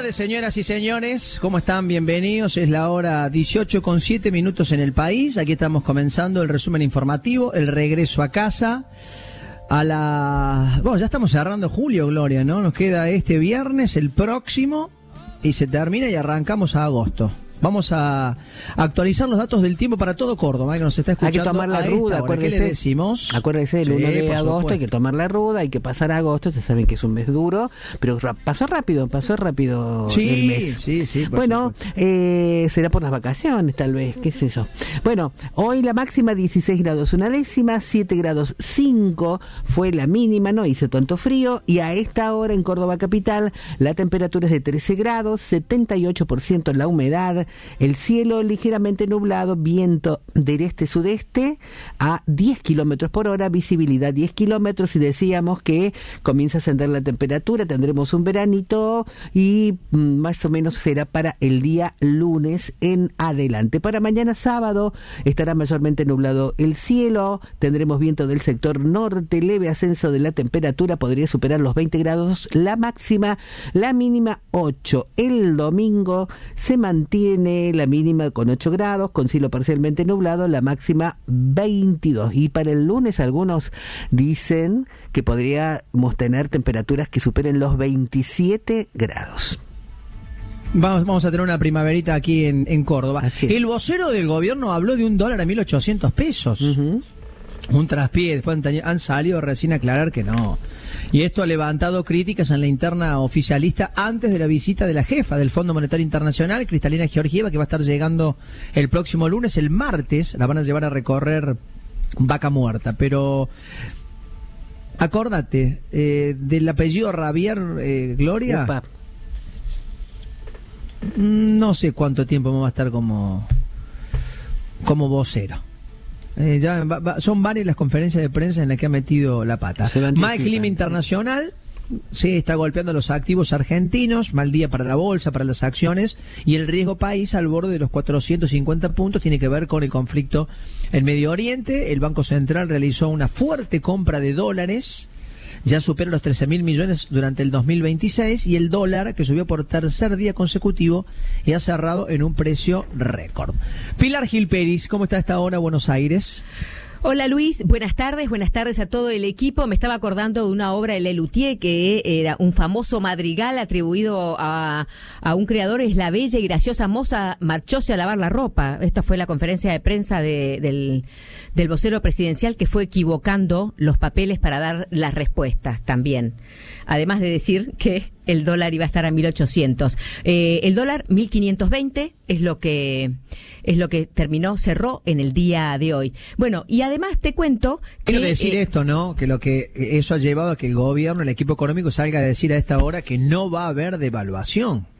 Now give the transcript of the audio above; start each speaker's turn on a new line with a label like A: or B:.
A: tardes, señoras y señores. ¿Cómo están? Bienvenidos. Es la hora 18:07 en el país. Aquí estamos comenzando el resumen informativo, el regreso a casa. Bueno, ya estamos cerrando julio, Gloria, ¿no? Nos queda este viernes, el próximo, y se termina y arrancamos a agosto. Vamos a actualizar los datos del tiempo para todo Córdoba, que nos está escuchando.
B: Hay que tomar la ruda, acuérdese.
A: ¿Qué le decimos?
B: Acuérdese, el 1 de agosto
A: supuesto.
B: hay que tomar la ruda, hay que pasar a agosto. Ustedes saben que es un mes duro, pero pasó rápido
A: Sí,
B: el mes.
A: sí.
B: Bueno, será por las vacaciones, tal vez, qué sé yo. Bueno, hoy la máxima 16 grados una décima, 7 grados 5 fue la mínima, no hizo tanto frío, y a esta hora en Córdoba capital la temperatura es de 13 grados, 78% la humedad. El cielo ligeramente nublado, viento del este-sudeste a 10 kilómetros por hora, visibilidad 10 kilómetros, y decíamos que comienza a ascender la temperatura, tendremos un veranito y más o menos será para el día lunes en adelante. Para mañana sábado estará mayormente nublado el cielo, tendremos viento del sector norte, leve ascenso de la temperatura, podría superar los 20 grados la máxima, la mínima 8. El domingo se mantiene la mínima con 8 grados, con cielo parcialmente nublado, la máxima 22. Y para el lunes algunos dicen que podríamos tener temperaturas que superen los 27 grados.
A: Vamos a tener una primaverita aquí en Córdoba.
B: El
A: vocero del gobierno habló de $1 a 1.800 pesos.
B: Uh-huh.
A: Un traspié, después han salido recién a aclarar que no. Y esto ha levantado críticas en la interna oficialista antes de la visita de la jefa del Fondo Monetario Internacional, Cristalina Georgieva, que va a estar llegando el próximo lunes. El martes la van a llevar a recorrer Vaca Muerta. Pero acórdate, del apellido Ravier, Gloria,
B: Upa.
A: No sé cuánto tiempo va a estar como vocero. Son varias las conferencias de prensa en las que ha metido la pata. Mal clima internacional, sí, está golpeando los activos argentinos, mal día para la bolsa, para las acciones, y el riesgo país al borde de los 450 puntos tiene que ver con el conflicto en Medio Oriente. El Banco Central realizó una fuerte compra de dólares, ya supera los 13.000 millones durante el 2026, y el dólar, que subió por tercer día consecutivo, y ha cerrado en un precio récord. Pilar Gil Peris, ¿cómo está a esta hora Buenos Aires?
C: Hola Luis, buenas tardes a todo el equipo. Me estaba acordando de una obra de Lelutier que era un famoso madrigal atribuido a un creador, es la bella y graciosa moza marchóse a lavar la ropa. Esta fue la conferencia de prensa del vocero presidencial, que fue equivocando los papeles para dar las respuestas también. Además de decir que el dólar iba a estar a 1.800. El dólar 1.520 es lo que cerró en el día de hoy. Bueno, y además te cuento que...
A: Quiero decir esto, ¿no? Que eso ha llevado a que el gobierno, el equipo económico, salga a decir a esta hora que no va a haber devaluación.